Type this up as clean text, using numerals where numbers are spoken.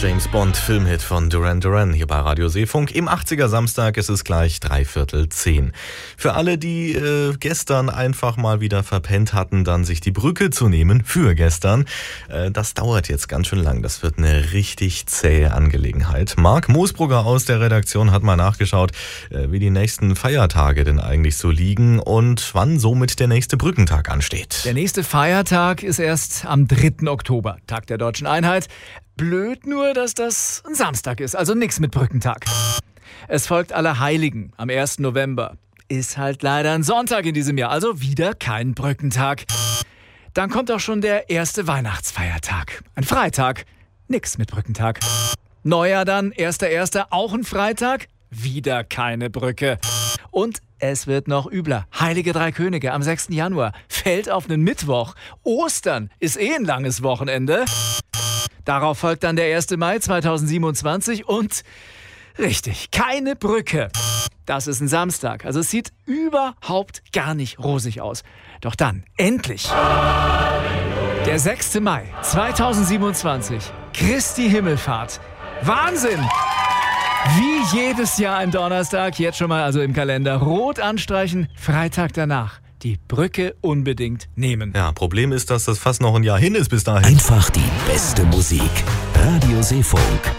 James Bond Filmhit von Duran Duran hier bei Radio Seefunk. Im 80er Samstag ist es gleich 9:45. Für alle, die gestern einfach mal wieder verpennt hatten, dann sich die Brücke zu nehmen für gestern, das dauert jetzt ganz schön lang. Das wird eine richtig zähe Angelegenheit. Marc Moosbrugger aus der Redaktion hat mal nachgeschaut, wie die nächsten Feiertage denn eigentlich so liegen und wann somit der nächste Brückentag ansteht. Der nächste Feiertag ist erst am 3. Oktober, Tag der Deutschen Einheit. Blöd nur, dass das ein Samstag ist, also nix mit Brückentag. Es folgt Allerheiligen am 1. November. Ist halt leider ein Sonntag in diesem Jahr, also wieder kein Brückentag. Dann kommt auch schon der erste Weihnachtsfeiertag. Ein Freitag, nix mit Brückentag. Neujahr dann, 1.1., auch ein Freitag, wieder keine Brücke. Und es wird noch übler. Heilige Drei Könige am 6. Januar fällt auf einen Mittwoch. Ostern ist ein langes Wochenende. Darauf folgt dann der 1. Mai 2027 und richtig, keine Brücke. Das ist ein Samstag, also es sieht überhaupt gar nicht rosig aus. Doch dann, endlich, der 6. Mai 2027, Christi Himmelfahrt. Wahnsinn! Wie jedes Jahr ein Donnerstag, jetzt schon mal also im Kalender rot anstreichen, Freitag danach. Die Brücke unbedingt nehmen. Ja, Problem ist, dass das fast noch ein Jahr hin ist bis dahin. Einfach die beste Musik. Radio Seefunk.